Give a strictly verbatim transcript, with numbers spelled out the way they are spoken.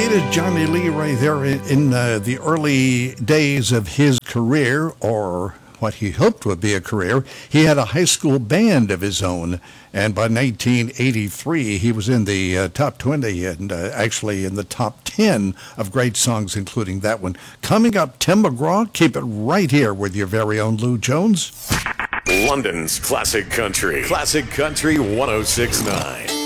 is Johnny Lee right there in, in uh, the early days of his career, or what he hoped would be a career. He had a high school band of his own, and by nineteen eighty-three, he was in the uh, top twenty and uh, actually in the top ten of great songs, including that one. Coming up, Tim McGraw, keep it right here with your very own Lou Jones. London's Classic Country. Classic Country one oh six point nine.